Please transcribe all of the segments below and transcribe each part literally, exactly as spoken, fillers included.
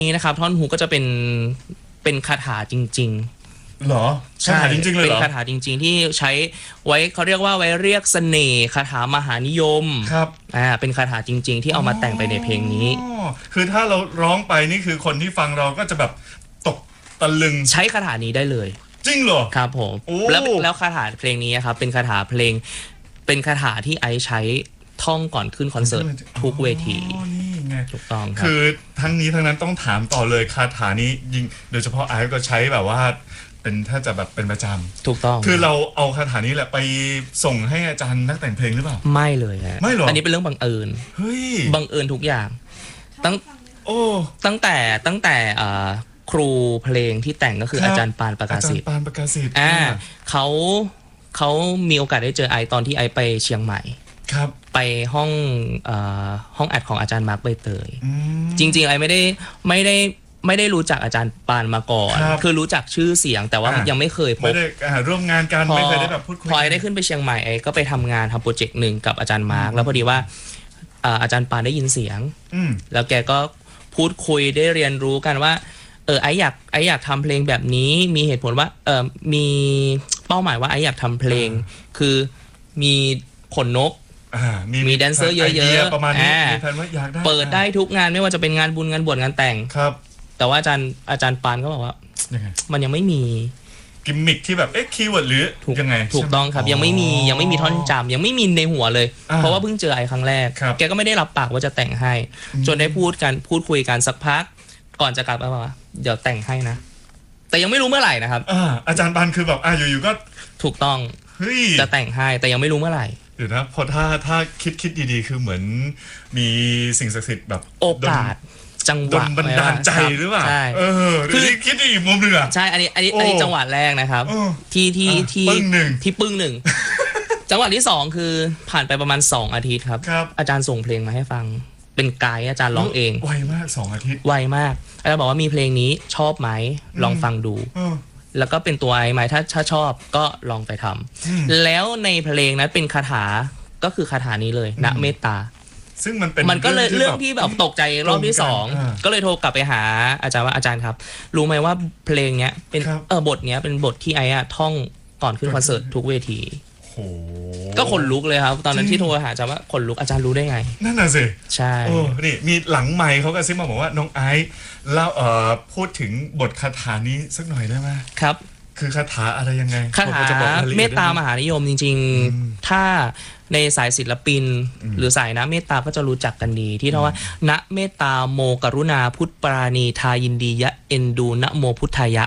นี้นะครับท่อนฮุกก็จะเป็นเป็นคาถาจริงๆเหรอคาถาจริงๆเลยเหรอเป็นคาถาจริงๆที่ใช้ไว้เขาเรียกว่าไว้เรียกเสน่ห์คาถามหานิยมครับอ่าเป็นคาถาจริงๆที่เอามาแต่งไปในเพลงนี้คือถ้าเราร้องไปนี่คือคนที่ฟังเราก็จะแบบตกตะลึงใช้คาถานี้ได้เลยจริงเหรอครับผมแล้วแล้วคาถาเพลงนี้ครับเป็นคาถาเพลงเป็นคาถาที่ไอซ์ใช้ท่องก่อนขึ้นคอนเสิร์ตทุกเวทีถูกต้องครับคือทั้งนี้ทั้งนั้นต้องถามต่อเลยคาถานี้ยิงโดยเฉพาะไอซ์ก็ใช้แบบว่าเป็นถ้าจะแบบเป็นประจำถูกต้องคือเราเอาคาถานี้แหละไปส่งให้อาจารย์นักแต่งเพลงหรือเปล่าไม่เลยฮะไม่หรออันนี้เป็นเรื่องบังเอิญเฮ้ยบังเอิญทุกอย่างตั้งโอ้ตั้งแต่ตั้งแต่ครูเพลงที่แต่งก็คืออาจารย์ปานประกาศสิทธิ์อาจารย์ปานประกาศสิทธิ์อ่าเขาเขามีโอกาสได้เจอไอตอนที่ไอไปเชียงใหม่ครับไปห้องเอ่อห้องอัดของอาจารย์มาร์คใบเตยจริงๆไอไม่ได้ไม่ได้ไม่ได้รู้จักอาจารย์ปานมาก่อนคือรู้จักชื่อเสียงแต่ว่ายังไม่เคยพบไม่ได้ร่วมงานกันไม่เคยได้แบบพูดคุยพอไอได้ขึ้นไปเชียงใหม่ไอก็ไปทำงานทำโปรเจกต์หนึ่งกับอาจารย์มาร์คแล้วพอดีว่าอาจารย์ปานได้ยินเสียงแล้วแกก็พูดคุยได้เรียนรู้กันว่าเออไออยากไออยากทำเพลงแบบนี้มีเหตุผลว่าเออมีเป้าหมายว่าไออยากทำเพลงคือมีขนนกมีแดนเซอร์เยอะๆประมาณนี้เปิดได้ทุกงานไม่ว่าจะเป็นงานบุญงานบวชงานแต่งครับแต่ว่าอาจารย์อาจารย์ปานก็บอกว่ามันยังไม่มีกิมมิคที่แบบเอ๊ะคีย์เวิร์ดหรือยังไงถูกต้องครับยังไม่มียังไม่มีท่อนจำยังไม่มีในหัวเลยเพราะว่าเพิ่งเจอไอครั้งแรกแกก็ไม่ได้รับปากว่าจะแต่งให้จนได้พูดกันพูดคุยกันสักพักก่อนจะกลับมาว่าเดี๋ยวแต่งให้นะแต่ยังไม่รู้เมื่อไหร่นะครับอาจารย์ปานคือแบบอ่ะอยู่ๆก็ถูกต้องจะแต่งให้แต่ยังไม่รู้เมื่อไหร่เดี๋ยวนะพอถ้าถ้าคิดคิดดีๆคือเหมือนมีสิ่งศักดิ์สิทธิ์แบบโอกาสจังหวะบันดาลใจหรือเปล่าเออคือคิดอีกมุมหนึ่งอ่ะใช่อันนี้อันนี้อันนี้จังหวะแรกนะครับที่ที่ที่ปึ้งหนึ่งที่ปึ้งหนึ่งจังหวะที่สองคือผ่านไปประมาณสองอาทิตย์ครับอาจารย์ส่งเพลงมาให้ฟังเป็นไกด์อาจารย์ร้องเองไวมากสองอาทิตย์ไวมากอาจารย์บอกว่ามีเพลงนี้ชอบไหมลองฟังดูแล้วก็เป็นตัวไอไหมถ้าถ้าชอบก็ลองไปทำแล้วในเพลงนั้นเป็นคาถาก็คือคาถานี้เลยณเมตตาซึ่งมันเป็นมันก็เลยเรื่องที่แบบตกใจรอบที่สองก็เลยโทรกลับไปหาอาจารย์ว่าอาจารย์ครับรู้ไหมว่าเพลงเนี้ยเป็นเออบทเนี้ยเป็นบทที่ไอ้อะท่องก่อนขึ้นคอนเสิร์ตทุกเวทีก็ขนลุกเลยครับตอนนั้นที่โทรหาอาจารย์ว่าขนลุกอาจารย์รู้ได้ไงนั่นน่ะสิใช่โอ้นี่มีหลังไมค์เขาก็ซิมาบอกว่าน้องไอซ์เล่าเอ่อพูดถึงบทคาถานี้สักหน่อยได้ไหมครับคือคาถาอะไรยังไงคาถาเมตตามหานิยมจริงๆถ้าในสายศิลปินหรือสายนะเมตตาก็จะรู้จักกันดีที่เท่าว่าณเมตตาโมกรุณาพุทธปราณีทายินดียะเอ็นดูนะโมพุทธายะ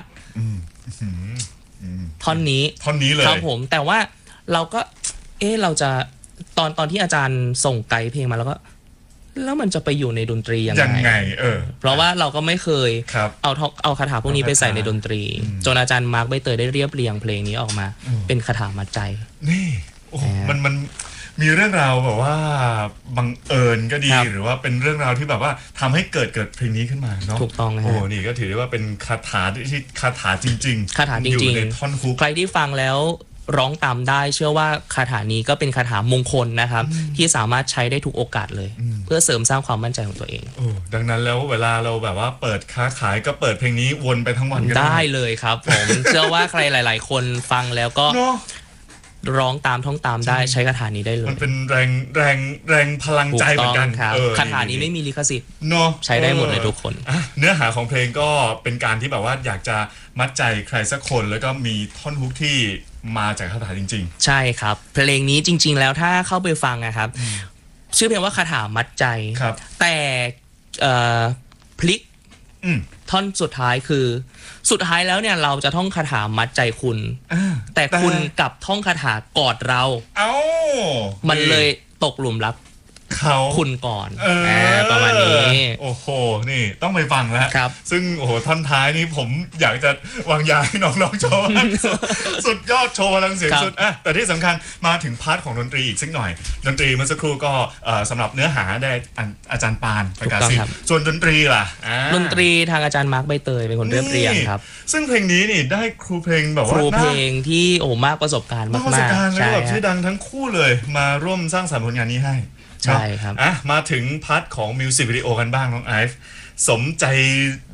ท่อนนี้ท่อนนี้เลยครับผมแต่ว่าเราก็เอ๊ะเราจะตอนตอนที่อาจารย์ส่งไกด์เพลงมาแล้วก็แล้วมันจะไปอยู่ในดนตรียังไงยังไงเออเพราะว่าเราก็ไม่เคยเอาเอาคาถาพวกนี้ไปใส่ในดนตรีจนอาจารย์มาร์คใบเตยได้เรียบเรียงเพลงนี้ออกมาเป็นคาถามัดใจนี่โอ้มันมันมีเรื่องราวแบบว่าบังเอิญก็ดีหรือว่าเป็นเรื่องราวที่แบบว่าทำให้เกิดเกิดเพลงนี้ขึ้นมาเนาะถูกต้องนะโอ้นี่ก็ถือได้ว่าเป็นคาถาที่คาถาจริงๆคาถาจริงๆอยู่ในท่อนฮุกใครที่ฟังแล้วร้องตามได้เชื่อว่าคาถานี้ก็เป็นคาถามงคลนะครับที่สามารถใช้ได้ทุกโอกาสเลยเพื่อเสริมสร้างความมั่นใจของตัวเองโอ้ดังนั้นแล้วเวลาเราแบบว่าเปิดค้าขายก็เปิดเพลงนี้วนไปทั้งวันก็ได้เลยครับผมเชื่อว่าใครหลายๆคนฟังแล้วก็ร้องตามท่องตามได้ใช้คาถานี้ได้เลยมันเป็นแรงแรงแรงพลังใจเหมือนกันคาถานี้ไม่มีลิขสิทธิ์เนาะใช้ได้หมดเลยทุกคนเนื้อหาของเพลงก็เป็นการที่แบบว่าอยากจะมัดใจใครสักคนแล้วก็มีท่อนฮุกที่มาจากคาถาจริงๆใช่ครับเพลงนี้จริงๆแล้วถ้าเข้าไปฟังนะครับชื่อเพลงว่าคาถามัดใจแต่พลิกท่อนสุดท้ายคือสุดท้ายแล้วเนี่ยเราจะท่องคาถามัดใจคุณแต่คุณกับท่องคาถากอดเราเอ้ามันเลยตกหลุมรักเขาคุณก่อนประมาณนี้โอ้โหนี่ต้องไปฟังแล้วซึ่งโอ้โหท่อนท้ายนี้ผมอยากจะวางยาให้น้องๆโชว์สุดยอดโชว์พลังเสียงสุดอ่ะแต่ที่สำคัญมาถึงพาร์ทของดนตรีอีกสักหน่อยดนตรีเมื่อสักครู่ก็สำหรับเนื้อหาได้อาจารย์ปานประกาศสิทธิ์ส่วนดนตรีล่ะดนตรีทางอาจารย์มาร์คใบเตยเป็นคนเรียบเรียงครับซึ่งเพลงนี้นี่ได้ครูเพลงแบบว่าครูเพลงที่โอ้มากประสบการณ์มากๆประสบการณ์แล้วแบบชื่อดังทั้งคู่เลยมาร่วมสร้างสรรค์ผลงานนี้ให้ใช่ครับอ่ะมาถึงพาร์ทของมิวสิกวิดีโอกันบ้างน้องไอซ์สมใจ